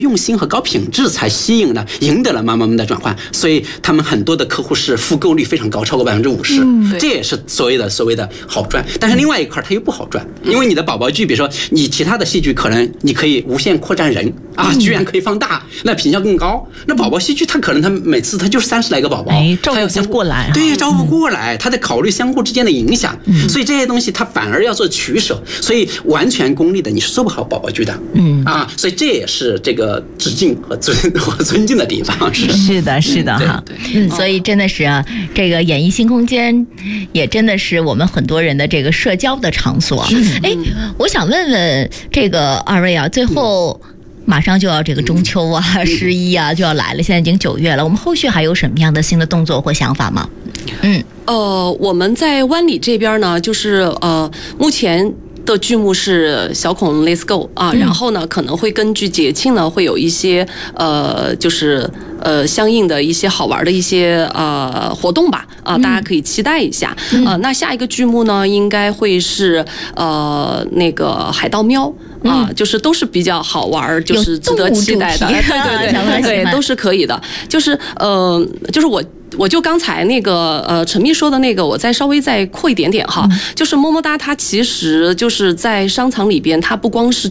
用心和高品质才赢得了妈妈们的转换，所以他们很多的客户是复购率非常高，超过50%，这也是所谓的好赚。但是另外一块它又不好赚，因为你的宝宝剧，比如说你其他的戏剧可能你可以无限扩展人啊，剧院可以放大，那品效更高。那宝宝戏剧它可能它每次它就是30来个宝宝， 照顾不过来， 对，照顾不过来，它得考虑相互之间的影响，所以这些东西它反而要做取舍，所以完全功利的你是做不好宝宝剧的，所以这也是这个致敬和尊敬的地方。 是的哈， 所以真的是啊，这个演艺新空间也真的是我们很多人的这个社交的场所。我想问问这个二位啊，最后马上就要这个中秋啊、11啊就要来了，现在已经9月了，我们后续还有什么样的新的动作或想法吗？ 我们在湾里这边呢，就是目前的剧目是小孔 Let's Go 啊，然后呢可能会根据节庆呢会有一些就是相应的一些好玩的一些活动吧，大家可以期待一下。那下一个剧目呢应该会是那个海盗喵。就是都是比较好玩，就是值得期待的，对，都是可以的。就是我就刚才那个陈秘说的那个，我稍微再扩一点点哈，就是么么哒，它其实就是在商场里边，它不光是